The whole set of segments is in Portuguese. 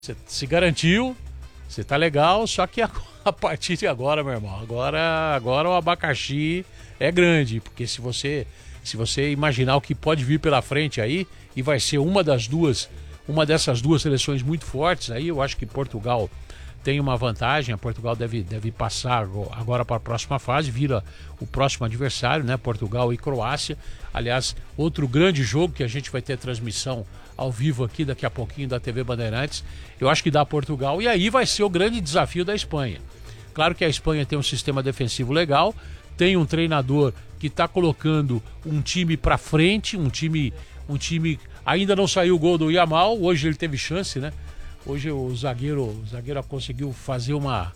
Você se garantiu, você tá legal, só que a partir de agora, meu irmão, agora o abacaxi é grande, porque se você imaginar o que pode vir pela frente aí, e vai ser uma dessas duas seleções muito fortes, aí eu acho que Portugal tem uma vantagem. A Portugal deve passar agora para a próxima fase, vira o próximo adversário, né? Portugal e Croácia. Aliás, outro grande jogo que a gente vai ter transmissão ao vivo aqui daqui a pouquinho da TV Bandeirantes. Eu acho que dá Portugal, e aí vai ser o grande desafio da Espanha. Claro que a Espanha tem um sistema defensivo legal, tem um treinador que está colocando um time para frente, um time ainda não saiu o gol do Yamal, hoje ele teve chance, né? Hoje o zagueiro conseguiu fazer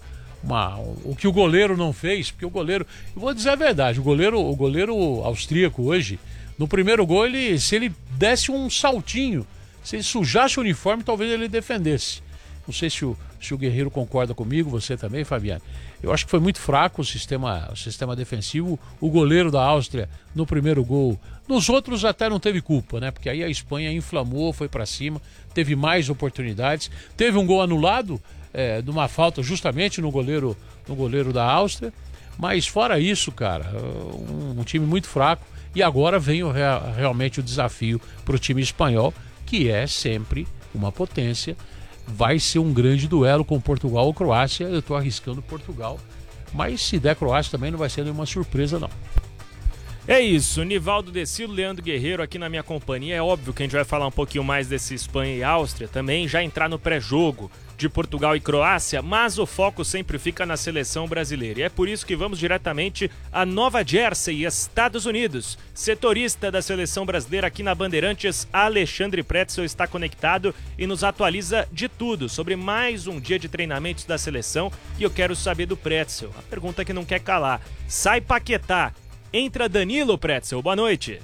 o que o goleiro não fez, porque o goleiro, eu vou dizer a verdade, o goleiro austríaco hoje, no primeiro gol, se ele desse um saltinho, se ele sujasse o uniforme, talvez ele defendesse. Não sei se o Guerreiro concorda comigo, você também, Fabiano. Eu acho que foi muito fraco o sistema defensivo. O goleiro da Áustria no primeiro gol. Nos outros até não teve culpa, né? Porque aí a Espanha inflamou, foi para cima, teve mais oportunidades. Teve um gol anulado de uma falta justamente no goleiro da Áustria. Mas fora isso, cara, um time muito fraco. E agora vem realmente o desafio para o time espanhol, que é sempre uma potência. Vai ser um grande duelo com Portugal ou Croácia. Eu estou arriscando Portugal, mas se der Croácia também não vai ser nenhuma surpresa, não. É isso, Nivaldo Decilo, Leandro Guerreiro aqui na minha companhia. É óbvio que a gente vai falar um pouquinho mais desse Espanha e Áustria também, já entrar no pré-jogo de Portugal e Croácia, mas o foco sempre fica na seleção brasileira. E é por isso que vamos diretamente a Nova Jersey, Estados Unidos. Setorista da seleção brasileira aqui na Bandeirantes, Alexandre Pretzel, está conectado e nos atualiza de tudo sobre mais um dia de treinamentos da seleção. E eu quero saber do Pretzel, a pergunta que não quer calar. Sai Paquetá, entra Danilo, Pretzel, boa noite.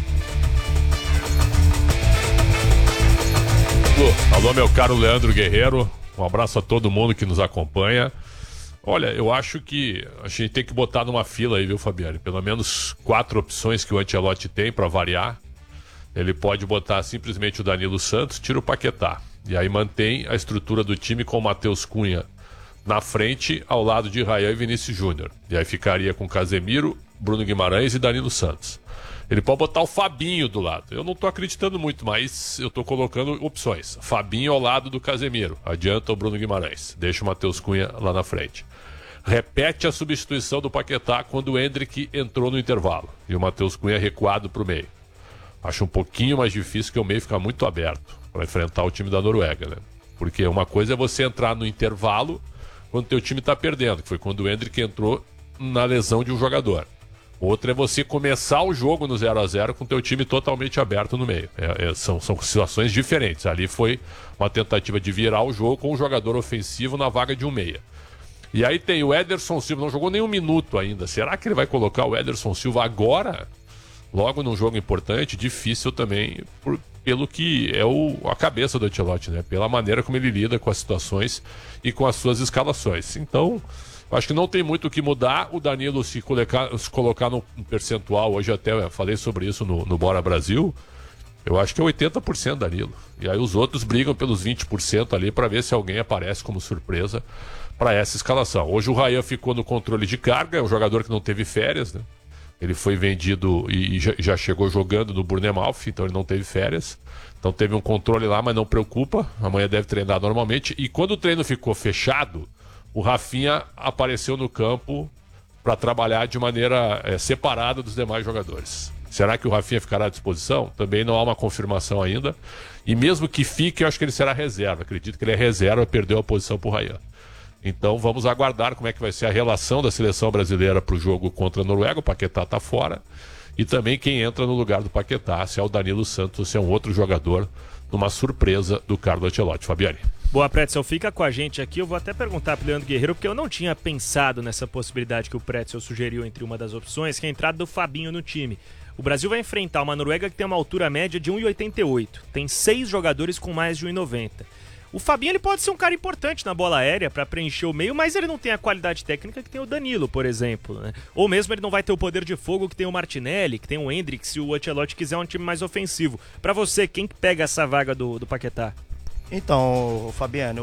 Alô, meu caro Leandro Guerreiro. Um abraço a todo mundo que nos acompanha. Olha, eu acho que a gente tem que botar numa fila aí, viu, Fabiano? Pelo menos 4 opções que o Ancelotti tem para variar. Ele pode botar simplesmente o Danilo Santos, tira o Paquetá. E aí mantém a estrutura do time com o Matheus Cunha na frente, ao lado de Rayan e Vinícius Júnior. E aí ficaria com Casemiro, Bruno Guimarães e Danilo Santos. Ele pode botar o Fabinho do lado. Eu não tô acreditando muito, mas eu tô colocando opções. Fabinho ao lado do Casemiro. Adianta o Bruno Guimarães. Deixa o Matheus Cunha lá na frente. Repete a substituição do Paquetá quando o Endrick entrou no intervalo. E o Matheus Cunha recuado pro meio. Acho um pouquinho mais difícil, que o meio fica muito aberto para enfrentar o time da Noruega, né? Porque uma coisa é você entrar no intervalo quando teu time tá perdendo, que foi quando o Endrick entrou na lesão de um jogador. Outra é você começar o jogo no 0-0 com o teu time totalmente aberto no meio. São situações diferentes. Ali foi uma tentativa de virar o jogo com um jogador ofensivo na vaga de um meia. E aí tem o Ederson Silva, não jogou nem um minuto ainda. Será que ele vai colocar o Ederson Silva agora? Logo num jogo importante, difícil também, pelo que é a cabeça do Ancelotti, né? Pela maneira como ele lida com as situações e com as suas escalações. Então, acho que não tem muito o que mudar. O Danilo se colocar no percentual, hoje até falei sobre isso no Bora Brasil, eu acho que é 80% Danilo. E aí os outros brigam pelos 20% ali para ver se alguém aparece como surpresa para essa escalação. Hoje o Rayan ficou no controle de carga, é um jogador que não teve férias, né? Ele foi vendido e já chegou jogando no Bournemouth, então ele não teve férias. Então teve um controle lá, mas não preocupa. Amanhã deve treinar normalmente. E quando o treino ficou fechado, o Rafinha apareceu no campo para trabalhar de maneira separada dos demais jogadores. Será que o Rafinha ficará à disposição? Também não há uma confirmação ainda. E mesmo que fique, eu acho que ele será reserva. Acredito que ele é reserva, perdeu a posição para o Rayan. Então vamos aguardar como é que vai ser a relação da seleção brasileira para o jogo contra a Noruega. O Paquetá está fora. E também quem entra no lugar do Paquetá, se é o Danilo Santos ou se é um outro jogador, numa surpresa do Carlo Ancelotti. Fabiane. Boa, Pretzel, fica com a gente aqui. Eu vou até perguntar para o Leandro Guerreiro, porque eu não tinha pensado nessa possibilidade que o Pretzel sugeriu entre uma das opções, que é a entrada do Fabinho no time. O Brasil vai enfrentar uma Noruega que tem uma altura média de 1,88. Tem 6 jogadores com mais de 1,90. O Fabinho ele pode ser um cara importante na bola aérea para preencher o meio, mas ele não tem a qualidade técnica que tem o Danilo, por exemplo, né? Ou mesmo ele não vai ter o poder de fogo que tem o Martinelli, que tem o Endrick, se o Ancelotti quiser um time mais ofensivo. Para você, quem que pega essa vaga do Paquetá? Então, Fabiano,